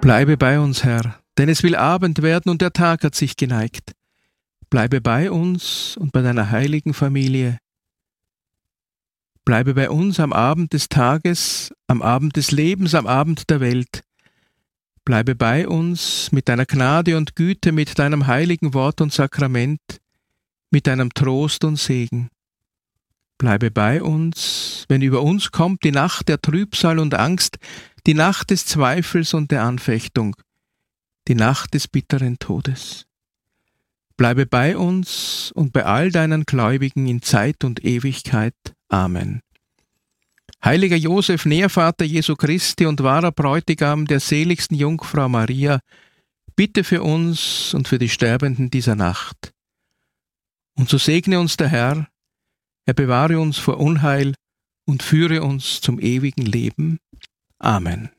Bleibe bei uns, Herr, denn es will Abend werden und der Tag hat sich geneigt. Bleibe bei uns und bei deiner heiligen Familie. Bleibe bei uns am Abend des Tages, am Abend des Lebens, am Abend der Welt. Bleibe bei uns mit deiner Gnade und Güte, mit deinem heiligen Wort und Sakrament, mit deinem Trost und Segen. Bleibe bei uns, wenn über uns kommt die Nacht der Trübsal und Angst, die Nacht des Zweifels und der Anfechtung, die Nacht des bitteren Todes. Bleibe bei uns und bei all deinen Gläubigen in Zeit und Ewigkeit. Amen. Heiliger Josef, Nährvater Jesu Christi und wahrer Bräutigam der seligsten Jungfrau Maria, bitte für uns und für die Sterbenden dieser Nacht. Und so segne uns der Herr, er bewahre uns vor Unheil und führe uns zum ewigen Leben. Amen.